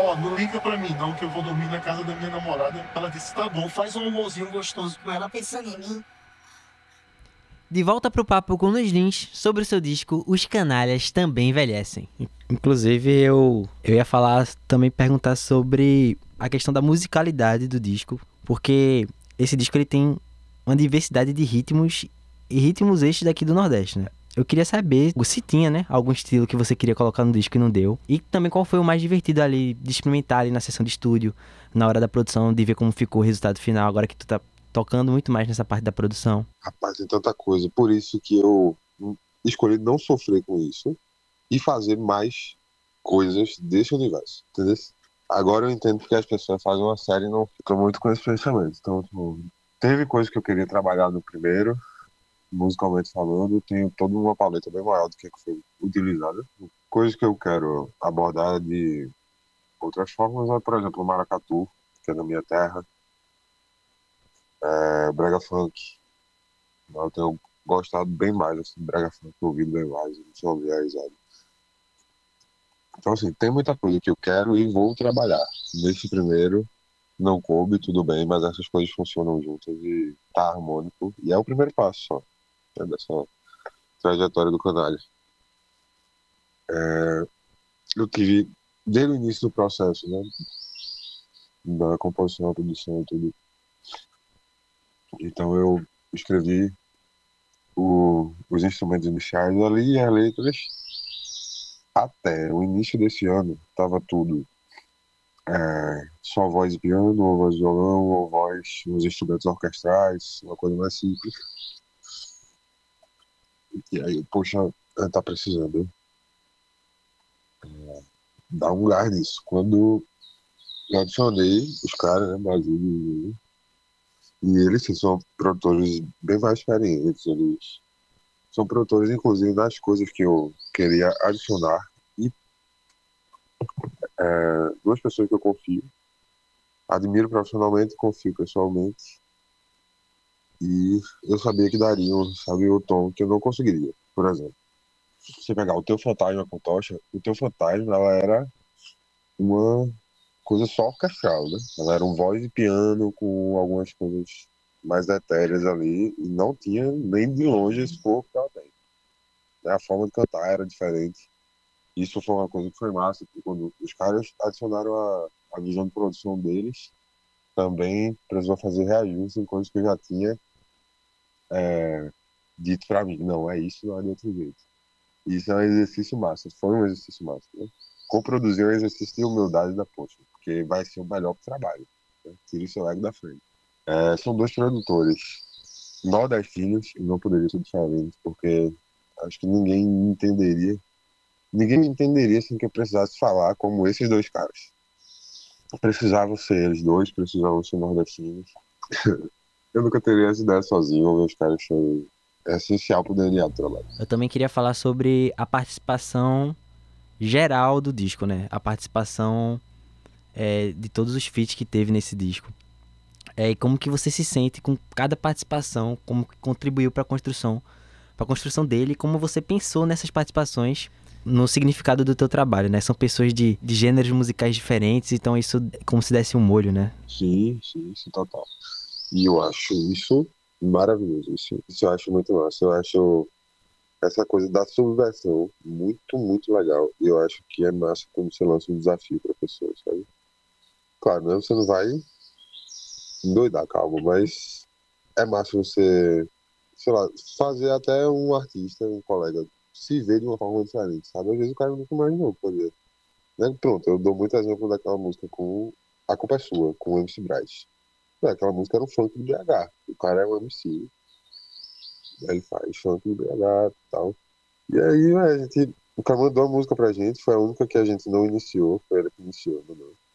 Ó, não liga pra mim não, que eu vou dormir na casa da minha namorada. Ela disse, tá bom, faz um amorzinho gostoso com ela pensando em mim. De volta pro papo com Luiz Lins sobre o seu disco Os Canalhas Também Envelhecem. Inclusive, eu ia falar, também perguntar sobre a questão da musicalidade do disco, porque esse disco ele tem uma diversidade de ritmos e ritmos estes daqui do Nordeste, né? Eu queria saber se tinha, né, algum estilo que você queria colocar no disco e não deu. E também qual foi o mais divertido ali de experimentar ali na sessão de estúdio, na hora da produção, de ver como ficou o resultado final, agora que tu tá tocando muito mais nessa parte da produção. Rapaz, tem tanta coisa. Por isso que eu escolhi não sofrer com isso e fazer mais coisas desse universo, entendeu? Agora eu entendo porque as pessoas fazem uma série e não ficam muito com esse pensamento. Então, tipo, teve coisas que eu queria trabalhar no primeiro, musicalmente falando, tenho toda uma paleta bem maior do que foi utilizada. Coisas que eu quero abordar de outras formas é, por exemplo, o maracatu, que é na minha terra, brega funk. Eu tenho gostado bem mais assim, de brega funk, ouvido bem mais, não sou viajado. Então, assim, tem muita coisa que eu quero e vou trabalhar. Nesse primeiro, não coube, tudo bem, mas essas coisas funcionam juntas e tá harmônico. E é o primeiro passo só, né, dessa trajetória do canal. Eu tive, desde o início do processo, né, da composição, produção e tudo. Então, eu escrevi os instrumentos iniciais ali e as letras. Até o início desse ano, tava tudo só voz e piano, ou voz e violão, ou voz nos instrumentos orquestrais, uma coisa mais simples. E aí, poxa, tá precisando dar um lugar nisso. Quando eu adicionei os caras, né, Brasil e eles sim, são produtores bem mais experientes, eles são produtores, inclusive, das coisas que eu queria adicionar. E duas pessoas que eu confio, admiro profissionalmente, confio pessoalmente. E eu sabia que dariam, sabe, o tom que eu não conseguiria. Por exemplo, se você pegar o Teu Fantasma com Tocha, o Teu Fantasma, ela era uma coisa só orquestral, né? Ela era um voz e piano com algumas coisas mais etéreas ali, e não tinha nem de longe esse corpo que ela tem. Né? A forma de cantar era diferente. Isso foi uma coisa que foi massa, porque quando os caras adicionaram a visão de produção deles, também precisou fazer reajuste em coisas que eu já tinha dito pra mim. Não, é isso, não é de outro jeito. Isso é um exercício massa, foi um exercício massa, né? Coproduzir é um exercício de humildade da Poxa, porque vai ser o melhor pro trabalho, né? Tire o seu ego da frente. São dois produtores nordestinos e não poderia ser diferente, porque acho que ninguém me entenderia sem que eu precisasse falar como esses dois caras. Precisavam ser eles dois, precisavam ser nordestinos. Eu nunca teria essa ideia sozinho, os caras são essencial pro DNA do trabalho. Eu também queria falar sobre a participação geral do disco, né? A participação de todos os feats que teve nesse disco. E como que você se sente com cada participação, como que contribuiu para a construção dele, e como você pensou nessas participações no significado do teu trabalho, né? São pessoas de gêneros musicais diferentes, então isso é como se desse um molho, né? Sim, total. E eu acho isso maravilhoso. Isso eu acho muito massa. Eu acho essa coisa da subversão muito, muito legal. E eu acho que é massa quando você lança um desafio pra pessoa, sabe? Claro, né? Você não vai endoidar, calma, mas é massa você, sei lá, fazer até um artista, um colega, se ver de uma forma diferente, sabe? Às vezes o cara nunca imaginou fazer. Né? Pronto, eu dou muito exemplo daquela música com A Culpa é Sua, com o MC Braz. Aquela música era um funk do BH. O cara é um MC, ele faz funk do BH e tal. E aí, o cara mandou a música pra gente, foi a única que a gente não iniciou, foi ele que iniciou, né?